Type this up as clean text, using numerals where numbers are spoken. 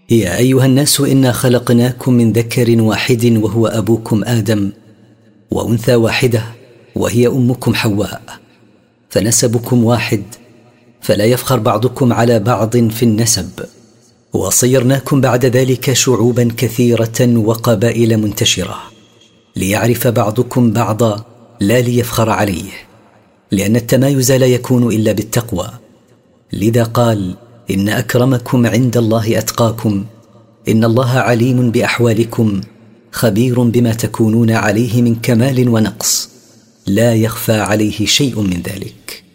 يا أيها الناس إنا خلقناكم من ذكر واحد وهو أبوكم آدم، وأنثى واحدة وهي أمكم حواء، فنسبكم واحد، فلا يفخر بعضكم على بعض في النسب. وصيرناكم بعد ذلك شعوبا كثيرة وقبائل منتشرة، ليعرف بعضكم بعضا لا ليفخر عليه، لأن التمايز لا يكون إلا بالتقوى. لذا قال: إن أكرمكم عند الله أتقاكم، إن الله عليم بأحوالكم خبير بما تكونون عليه من كمال ونقص، لا يخفى عليه شيء من ذلك.